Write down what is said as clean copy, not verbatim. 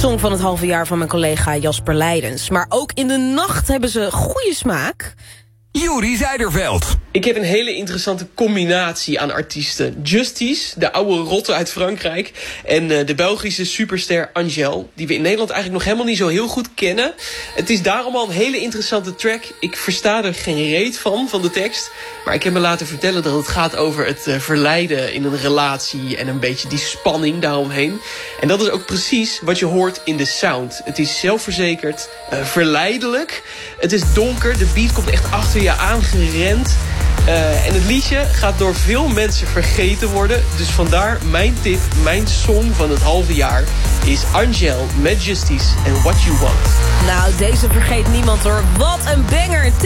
Song van het halve jaar van mijn collega Jasper Leidens. Maar ook in de nacht hebben ze goede smaak. Juri Zijderveld. Ik heb een hele interessante combinatie aan artiesten. Justice, de oude rotte uit Frankrijk. En de Belgische superster Angèle. Die we in Nederland eigenlijk nog helemaal niet zo heel goed kennen. Het is daarom al een hele interessante track. Ik versta er geen reet van de tekst. Maar ik heb me laten vertellen dat het gaat over het verleiden in een relatie. En een beetje die spanning daaromheen. En dat is ook precies wat je hoort in de sound. Het is zelfverzekerd, verleidelijk. Het is donker, de beat komt echt achter je aangerend. En het liedje gaat door veel mensen vergeten worden. Dus vandaar mijn tip, mijn song van het halve jaar is Angèle met Justice en What You Want. Nou, deze vergeet niemand hoor. Wat een banger.